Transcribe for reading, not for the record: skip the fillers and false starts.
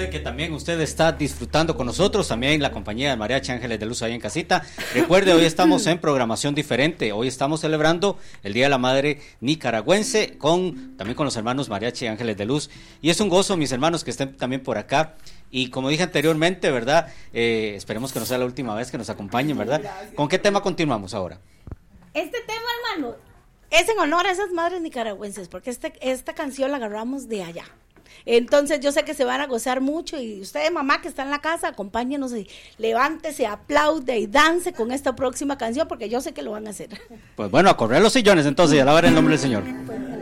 sé que también usted está disfrutando con nosotros, también la compañía de Mariachi Ángeles de Luz ahí en casita. Recuerde, hoy estamos en programación diferente, hoy estamos celebrando el Día de la Madre Nicaragüense, también con los hermanos Mariachi Ángeles de Luz, y es un gozo, mis hermanos, que estén también por acá. Y como dije anteriormente, ¿verdad? Esperemos que no sea la última vez que nos acompañen, ¿verdad? ¿Con qué tema continuamos ahora? Este tema, hermano, es en honor a esas madres nicaragüenses, porque esta canción la agarramos de allá. Entonces yo sé que se van a gozar mucho, y usted, mamá, que está en la casa, acompáñenos y levántese, aplaude y dance con esta próxima canción, porque yo sé que lo van a hacer. Pues bueno, a correr los sillones entonces, y a alabar el nombre del Señor.